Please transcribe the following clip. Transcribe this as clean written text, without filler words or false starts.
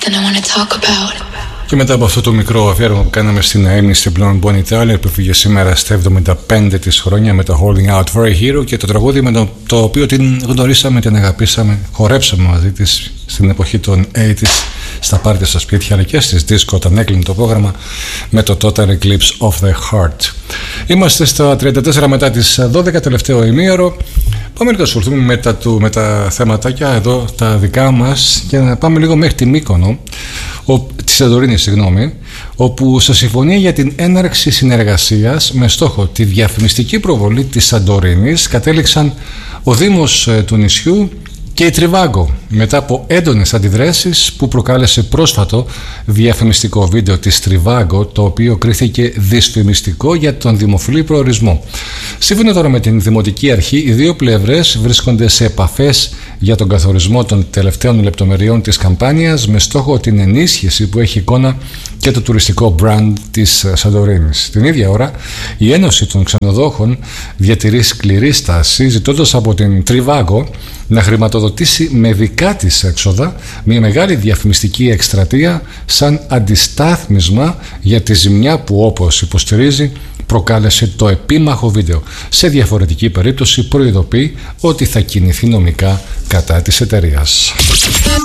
Και μετά από αυτό το μικρό αφιέρωμα που κάναμε στην Amy στην Blonde Bonnie Tyler, που φύγε σήμερα στα 75 της χρόνια με το Holding Out for a Hero, και το τραγούδι με το οποίο την γνωρίσαμε, την αγαπήσαμε, χορέψαμε μαζί της στην εποχή των 80s στα πάρτι στα σπίτια, αλλά και στις δίσκο όταν έκλεινε το πρόγραμμα με το Total Eclipse of the Heart. Είμαστε στα 34 μετά τις 12, τελευταίο ημίωρο. Πάμε να ασχοληθούμε με τα θεματάκια εδώ τα δικά μας και να πάμε λίγο μέχρι τη Μύκονο, τη Σαντορίνη, όπου σε συμφωνία για την έναρξη συνεργασίας με στόχο τη διαφημιστική προβολή της Σαντορίνης κατέληξαν ο Δήμος του νησιού και η Trivago, μετά από έντονες αντιδράσεις που προκάλεσε πρόσφατο διαφημιστικό βίντεο της Trivago, το οποίο κρίθηκε δυσφημιστικό για τον δημοφιλή προορισμό. Σύμφωνα τώρα με την Δημοτική Αρχή, οι δύο πλευρές βρίσκονται σε επαφές για τον καθορισμό των τελευταίων λεπτομεριών της καμπάνιας με στόχο την ενίσχυση που έχει εικόνα και το τουριστικό brand της Σαντορίνης. Την ίδια ώρα, η Ένωση των Ξενοδόχων διατηρεί σκληρή στάση, ζητώντας από την Trivago να χρηματοδοτήσει με δικά της έξοδα μια μεγάλη διαφημιστική εκστρατεία σαν αντιστάθμισμα για τη ζημιά που, όπως υποστηρίζει, προκάλεσε το επίμαχο βίντεο. Σε διαφορετική περίπτωση προειδοποιεί ότι θα κινηθεί νομικά κατά της εταιρείας.